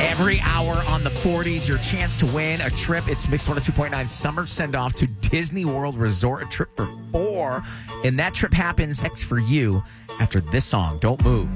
Every hour on the 40s, your chance to win a trip. It's Mix 102.9 Summer Send-Off to Disney World Resort, a trip for 4. And that trip happens next for you after this song. Don't move.